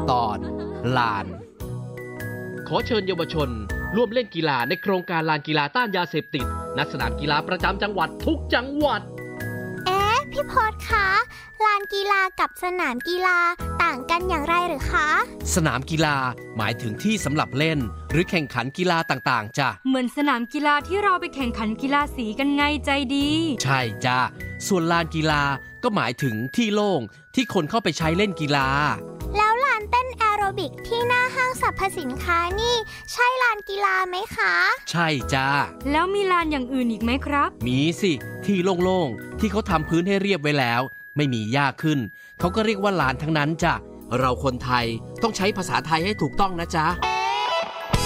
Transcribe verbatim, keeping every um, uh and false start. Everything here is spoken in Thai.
ตอนลานขอเชิญเยาวชนร่วมเล่นกีฬาในโครงการลานกีฬาต้านยาเสพติดณสนามกีฬาประจำจังหวัดทุกจังหวัดเอ๊ะพี่พศคะลานกีฬากับสนามกีฬาต่างกันอย่างไรหรือคะสนามกีฬาหมายถึงที่สำหรับเล่นหรือแข่งขันกีฬาต่างๆจ้ะเหมือนสนามกีฬาที่เราไปแข่งขันกีฬาสีกันไงใจดีใช่จ้ะส่วนลานกีฬาก็หมายถึงที่โล่งที่คนเข้าไปใช้เล่นกีฬาแล้วลานเต้นแอโรบิกที่หน้าห้างสรรพสินค้านี่ใช่ลานกีฬาไหมคะใช่จ้ะแล้วมีลานอย่างอื่นอีกไหมครับมีสิที่โล่งๆที่เขาทำพื้นให้เรียบไว้แล้วไม่มีหญ้าขึ้นเขาก็เรียกว่าลานทั้งนั้นจ้ะเราคนไทยต้องใช้ภาษาไทยให้ถูกต้องนะจ๊ะ